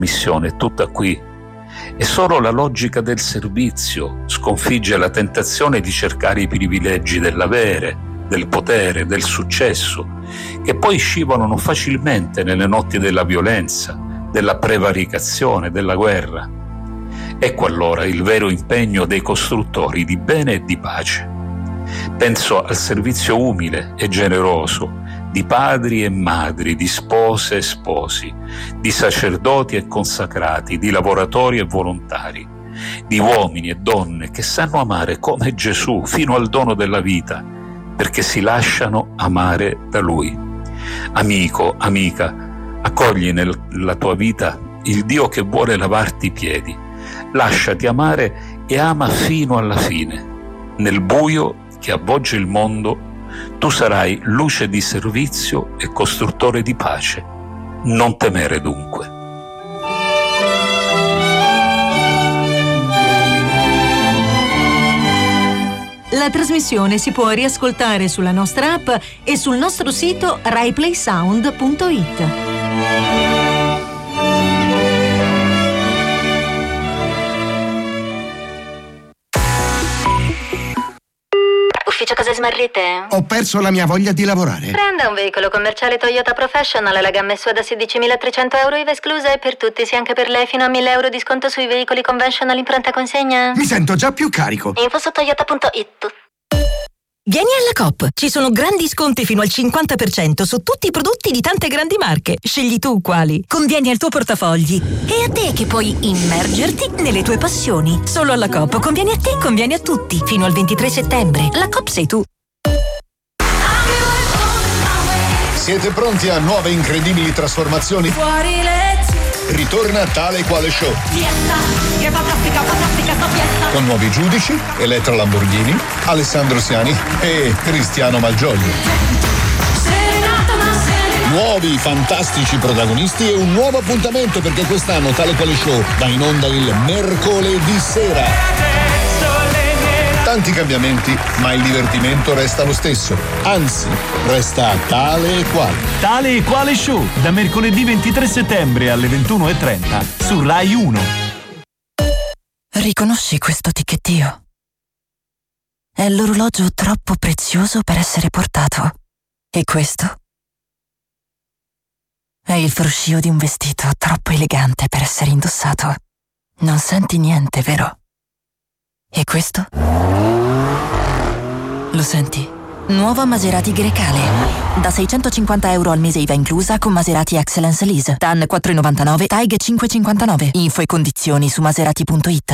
missione è tutta qui. E solo la logica del servizio sconfigge la tentazione di cercare i privilegi dell'avere, del potere, del successo, che poi scivolano facilmente nelle notti della violenza, della prevaricazione, della guerra. Ecco allora il vero impegno dei costruttori di bene e di pace. Penso al servizio umile e generoso di padri e madri, di spose e sposi, di sacerdoti e consacrati, di lavoratori e volontari, di uomini e donne che sanno amare come Gesù fino al dono della vita, perché si lasciano amare da Lui. Amico, amica, accogli nella tua vita il Dio che vuole lavarti i piedi. Lasciati amare e ama fino alla fine. Nel buio che avvolge il mondo, tu sarai luce di servizio e costruttore di pace. Non temere dunque. La trasmissione si può riascoltare sulla nostra app e sul nostro sito raiplaysound.it. Ufficio case smarrite? Ho perso la mia voglia di lavorare. Prenda un veicolo commerciale Toyota Professional, la gamma SUA da 16.300 euro, IVA esclusa, e per tutti, sia anche per lei, fino a 1.000 euro di sconto sui veicoli conventional in pronta consegna. Mi sento già più carico. Info su toyota.it. Vieni alla Coop, ci sono grandi sconti fino al 50% su tutti i prodotti di tante grandi marche. Scegli tu quali. Convieni al tuo portafogli. E a te che puoi immergerti nelle tue passioni. Solo alla Coop convieni a te, convieni a tutti. Fino al 23 settembre. La Coop sei tu. Siete pronti a nuove incredibili trasformazioni? Fuori legge. Ritorna Tale e Quale Show. Fiesta, che fantastica sta fiesta. Con nuovi giudici, Elettra Lamborghini, Alessandro Siani e Cristiano Malgioglio. Nuovi fantastici protagonisti e un nuovo appuntamento, perché quest'anno Tale e Quale Show va in onda il mercoledì sera. Tanti cambiamenti, ma il divertimento resta lo stesso. Anzi, resta Tale e Quale. Tale e Quale Show, da mercoledì 23 settembre alle 21:30 su Rai 1. Riconosci questo ticchettio? È l'orologio troppo prezioso per essere portato. E questo? È il fruscio di un vestito troppo elegante per essere indossato. Non senti niente, vero? E questo? Lo senti? Nuova Maserati Grecale. Da 650 euro al mese IVA inclusa con Maserati Excellence Lease. TAN 4,99, TAIG 5,59. Info e condizioni su maserati.it.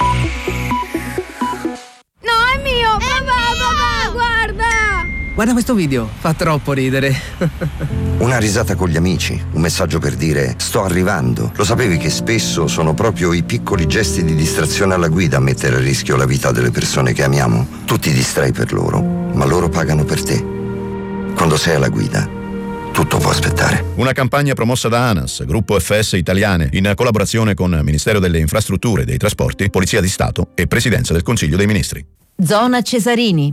No, è mio! Papà, guarda! Guarda questo video, fa troppo ridere. Una risata con gli amici, un messaggio per dire sto arrivando. Lo sapevi che spesso sono proprio i piccoli gesti di distrazione alla guida a mettere a rischio la vita delle persone che amiamo? Tu ti distrai per loro, ma loro pagano per te. Quando sei alla guida, tutto può aspettare. Una campagna promossa da ANAS, Gruppo FS Italiane, in collaborazione con Ministero delle Infrastrutture e dei Trasporti, Polizia di Stato e Presidenza del Consiglio dei Ministri. Zona Cesarini.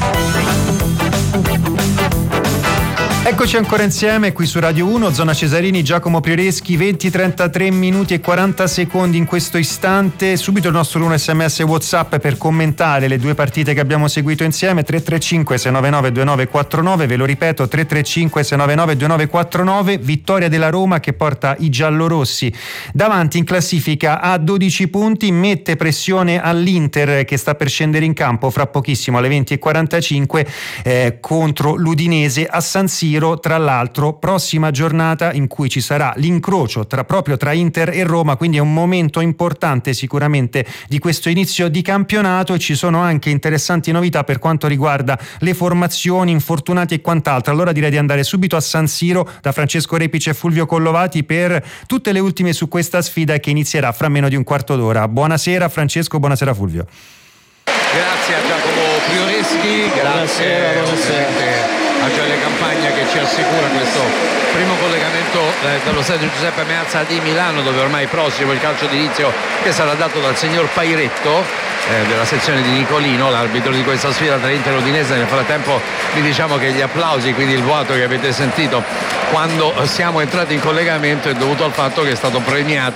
Eccoci ancora insieme qui su Radio 1, Zona Cesarini, Giacomo Prioreschi, 20:33 minuti e 40 secondi in questo istante. Subito il nostro 1 SMS WhatsApp per commentare le due partite che abbiamo seguito insieme, 335-699-2949, ve lo ripeto, 335-699-2949, vittoria della Roma che porta i giallorossi davanti in classifica a 12 punti, mette pressione all'Inter che sta per scendere in campo fra pochissimo alle 20:45 contro l'Udinese a San Siro. Tra l'altro prossima giornata in cui ci sarà l'incrocio proprio tra Inter e Roma, quindi è un momento importante sicuramente di questo inizio di campionato, e ci sono anche interessanti novità per quanto riguarda le formazioni, infortunati e quant'altro. Allora direi di andare subito a San Siro da Francesco Repice e Fulvio Collovati per tutte le ultime su questa sfida che inizierà fra meno di un quarto d'ora. Buonasera Francesco, buonasera Fulvio. Grazie a Giacomo Prioreschi, grazie a Gioele Campagna che ci assicura questo primo collegamento dallo stadio Giuseppe Meazza di Milano, dove ormai prossimo il calcio d'inizio che sarà dato dal signor Pairetto della sezione di Nicolino, l'arbitro di questa sfida tra Inter e Udinese. Nel frattempo vi diciamo che gli applausi, quindi il boato che avete sentito quando siamo entrati in collegamento, è dovuto al fatto che è stato premiato